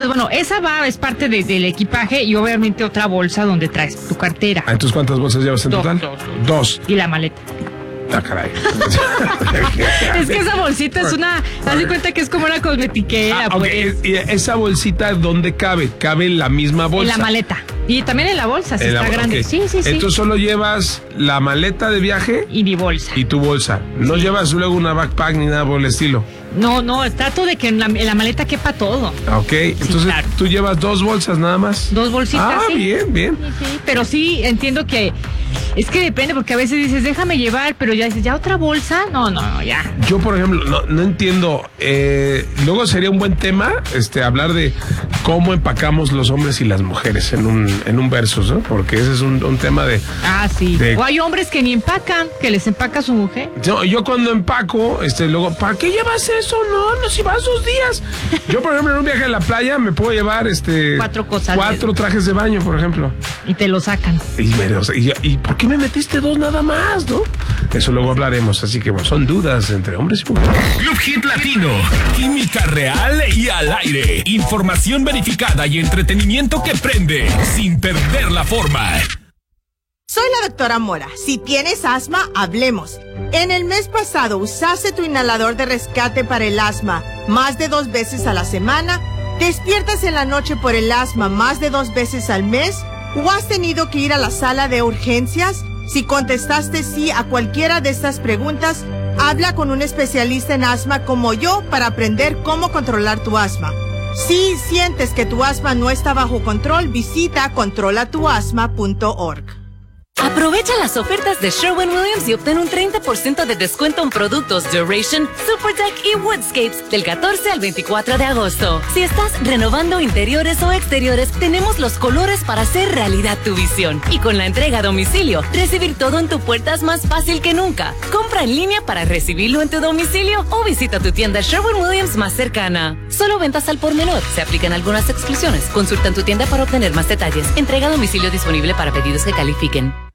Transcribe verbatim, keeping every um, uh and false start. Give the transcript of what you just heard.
bueno, esa va, es parte de, del equipaje y obviamente otra bolsa donde traes tu cartera. Ah, entonces, ¿cuántas bolsas llevas en Dos, total? dos, dos. Dos. Y la maleta. Ah, caray. Es que esa bolsita es una, haz de cuenta que es como una cosmetiquera, Ah, pues. ok. ¿Y esa bolsita dónde cabe? ¿Cabe en la misma bolsa? En la maleta. Y también en la bolsa, si En la- está grande. ok. Sí, sí, sí. Entonces solo llevas la maleta de viaje Y mi bolsa. y tu bolsa. No Sí. llevas luego una backpack ni nada por el estilo. No, no, trato de que en la, en la maleta quepa todo. Ok, entonces claro. tú llevas dos bolsas nada más. Dos bolsitas, Ah, sí. bien, bien. Sí, sí, pero sí entiendo que es que depende, porque a veces dices, déjame llevar, pero ya dices, ¿ya otra bolsa? No, no, no, ya. Yo, por ejemplo, no, no entiendo. Eh, luego sería un buen tema este, hablar de cómo empacamos los hombres y las mujeres en un, en un versus, ¿no? Porque ese es un, un tema de... Ah, sí. De- O hay hombres que ni empacan, que les empaca su mujer. Yo, yo cuando empaco, este, luego, ¿para qué llevas eso? No, no, si vas dos días. Yo, por ejemplo, en un viaje a la playa me puedo llevar este Cuatro cosas. cuatro trajes de baño, por ejemplo. Y te lo sacan. Y, me- o sea, y, ¿y por qué me metiste dos nada más, no? Eso luego hablaremos, así que bueno, son dudas entre hombres y mujeres. Club Hit Latino. Química real y al aire. Información verificada y entretenimiento que prende sin perder la forma. Soy la doctora Mora. Si tienes asma, hablemos. En el mes pasado, ¿usaste tu inhalador de rescate para el asma más de dos veces a la semana? ¿Despiertas en la noche por el asma más de dos veces al mes? ¿O has tenido que ir a la sala de urgencias? Si contestaste sí a cualquiera de estas preguntas, habla con un especialista en asma como yo para aprender cómo controlar tu asma. Si sientes que tu asma no está bajo control, visita controla tu asma punto org. Aprovecha las ofertas de Sherwin-Williams y obtén un treinta por ciento de descuento en productos Duration, SuperTech y Woodscapes del catorce al veinticuatro de agosto. Si estás renovando interiores o exteriores, tenemos los colores para hacer realidad tu visión. Y con la entrega a domicilio, recibir todo en tu puerta es más fácil que nunca. Compra en línea para recibirlo en tu domicilio o visita tu tienda Sherwin-Williams más cercana. Solo ventas al por menor. Se aplican algunas exclusiones. Consulta en tu tienda para obtener más detalles. Entrega a domicilio disponible para pedidos que califiquen.